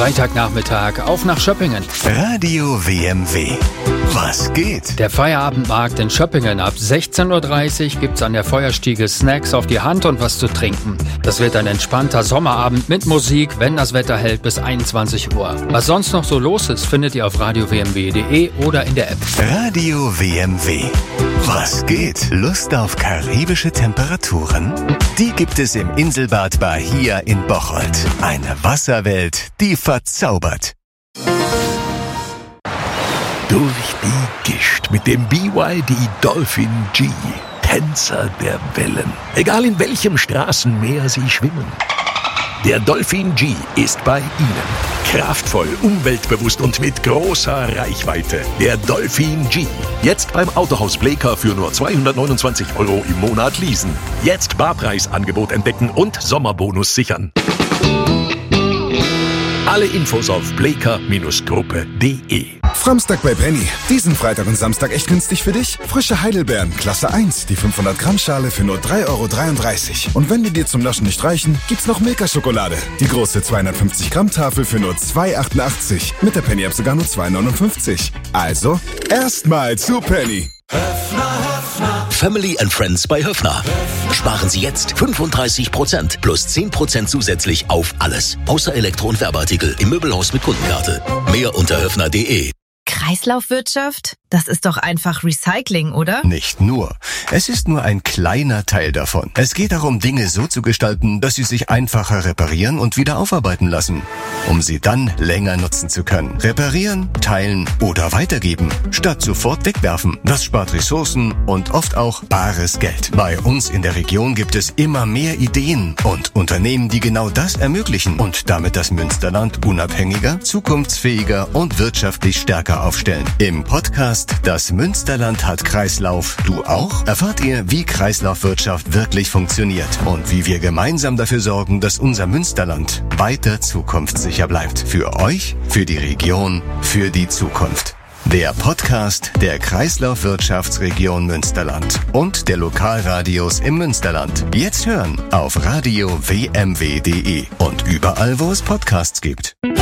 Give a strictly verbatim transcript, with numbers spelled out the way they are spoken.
Freitagnachmittag auf nach Schöppingen. Radio W M W. Was geht? Der Feierabendmarkt in Schöppingen. Ab sechzehn Uhr dreißig gibt's an der Feuerstiege Snacks auf die Hand und was zu trinken. Das wird ein entspannter Sommerabend mit Musik, wenn das Wetter hält, bis einundzwanzig Uhr. Was sonst noch so los ist, findet ihr auf radio w m w punkt d e oder in der App. Radio W M W. Was geht? Lust auf karibische Temperaturen? Die gibt es im Inselbad Bahia in Bocholt. Eine Wasserwelt, die verzaubert. Durch die Gischt mit dem B Y D Dolphin G. Tänzer der Wellen. Egal in welchem Straßenmeer sie schwimmen. Der Dolphin G ist bei Ihnen. Kraftvoll, umweltbewusst und mit großer Reichweite. Der Dolphin G. Jetzt beim Autohaus Bleeker für nur zweihundertneunundzwanzig Euro im Monat leasen. Jetzt Barpreisangebot entdecken und Sommerbonus sichern. Alle Infos auf bleeker Gruppe punkt de. Framstag bei Penny. Diesen Freitag und Samstag echt günstig für dich? Frische Heidelbeeren, Klasse eins, die fünfhundert Gramm Schale für nur drei Euro dreiunddreißig. Und wenn die dir zum Naschen nicht reichen, gibt's noch Milka-Schokolade. Die große zweihundertfünfzig Gramm Tafel für nur zwei Euro achtundachtzig. Mit der Penny-App sogar nur zwei Euro neunundfünfzig. Also, erstmal zu Penny. Family and Friends bei Höffner. Sparen Sie jetzt fünfunddreißig Prozent plus zehn Prozent zusätzlich auf alles. Außer Elektro- und Werbeartikel im Möbelhaus mit Kundenkarte. Mehr unter höffner punkt de. Kreislaufwirtschaft? Das ist doch einfach Recycling, oder? Nicht nur. Es ist nur ein kleiner Teil davon. Es geht darum, Dinge so zu gestalten, dass sie sich einfacher reparieren und wieder aufarbeiten lassen, um sie dann länger nutzen zu können. Reparieren, teilen oder weitergeben, statt sofort wegwerfen. Das spart Ressourcen und oft auch bares Geld. Bei uns in der Region gibt es immer mehr Ideen und Unternehmen, die genau das ermöglichen und damit das Münsterland unabhängiger, zukunftsfähiger und wirtschaftlich stärker aufstellen. Im Podcast Das Münsterland hat Kreislauf. Du auch? Erfahrt ihr, wie Kreislaufwirtschaft wirklich funktioniert und wie wir gemeinsam dafür sorgen, dass unser Münsterland weiter zukunftssicher bleibt. Für euch, für die Region, für die Zukunft. Der Podcast der Kreislaufwirtschaftsregion Münsterland und der Lokalradios im Münsterland. Jetzt hören auf radio w m w punkt de und überall, wo es Podcasts gibt.